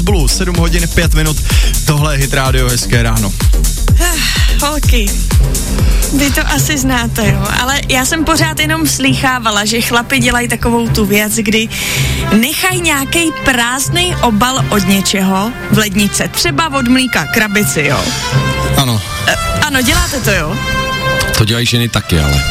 Plus 7 hodin 5 minut, tohle je Hit Radio, hezké ráno. Holky, vy to asi znáte, jo, ale já jsem pořád jenom slýchávala, že chlapi dělají takovou tu věc, kdy nechají nějaký prázdnej obal od něčeho v lednice, třeba od mlíka, krabici, jo. Ano. Ano, děláte to, jo? To dělají ženy taky, ale.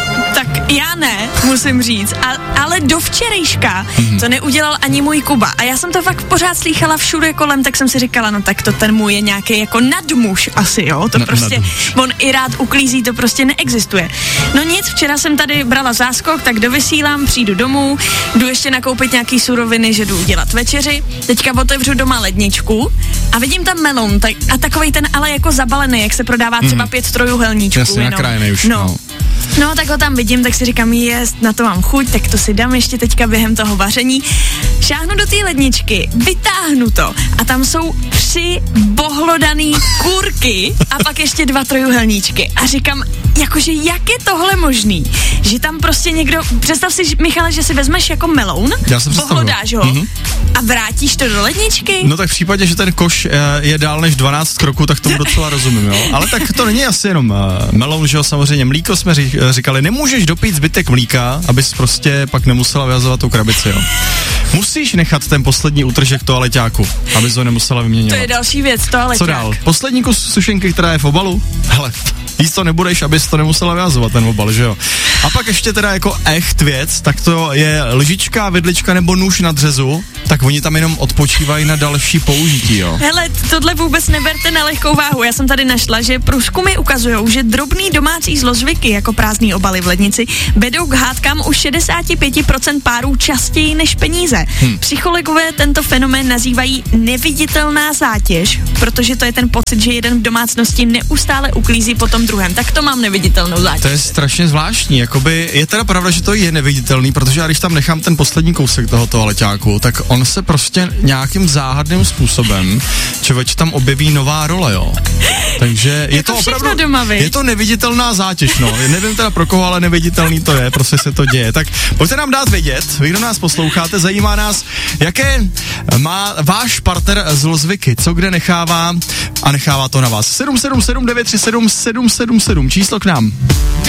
Tak já ne, musím říct, ale do včerejška to neudělal ani můj Kuba. A já jsem to fakt pořád slýchala všude kolem, tak jsem si říkala, no tak to ten můj je nějaký jako nadmuž asi, jo, to prostě, on i rád uklízí, to prostě neexistuje. No nic, včera jsem tady brala záskok, tak dovysílám, přijdu domů, jdu ještě nakoupit nějaký suroviny, že jdu udělat večeři, teďka otevřu doma ledničku a vidím tam melon, a takovej ten ale jako zabalený, jak se prodává třeba 5 trojuhelníčků. Jasně, nakrájený už, No, tak ho tam vidím, tak si říkám, na to mám chuť, tak to si dám ještě teďka během toho vaření. Šáhnu do té ledničky, vytáhnu to a tam jsou 3 bohlodaný kůrky a pak ještě 2 trojuhelníčky. A říkám, jakože jak je tohle možný? Že tam prostě někdo, představ si, Michale, že si vezmeš jako meloun, bohlodáš ho a vrátíš to do ledničky. No tak v případě, že ten koš je dál než 12 kroků, tak tomu docela rozumím, jo. Ale tak to není asi jenom meloun, že jo, samozřejmě mlíko jsme říkali, nemůžeš dopít zbytek mlíka, abys prostě pak nemusela vyhazovat tu krabici, jo. Musíš nechat ten poslední útržek toaleťáku, abys ho nemusela vyměňovat. To je další věc, toaleťák. Co dál? Poslední kus sušenky, která je v obalu? Hele, jíst to nebudeš, abys to nemusela vyhazovat ten obal, že jo. A pak ještě teda jako echt věc, tak to je lžička, vidlička nebo nůž na dřezu, tak oni tam jenom odpočívají na další použití, jo. Hele, tohle vůbec neberte na lehkou váhu. Já jsem tady našla, že průzkumy ukazujou, že drobný domácí zlozvyky jako prázdný obaly v lednici vedou k hádkám u 65% párů častěji než peníze. Psychologové tento fenomén nazývají neviditelná zátěž, protože to je ten pocit, že jeden v domácnosti neustále uklízí po tom druhém. Tak to mám neviditelnou zátěž. To je strašně zvláštní, jakoby je teda pravda, že to je neviditelný, protože já když tam nechám ten poslední kousek toho toaleťáku, tak on se prostě nějakým záhadným způsobem člověk tam objeví nová role, jo. Takže je to opravdu, je to neviditelná zátěž, no. Nevím teda pro koho, ale neviditelný to je, prostě se to děje. Tak pojďte nám dát vědět, vy, kdo nás posloucháte, zajímá nás, jaké má váš partner zlozvyky, co kde nechává a nechává to na vás. 777 937 777, číslo k nám.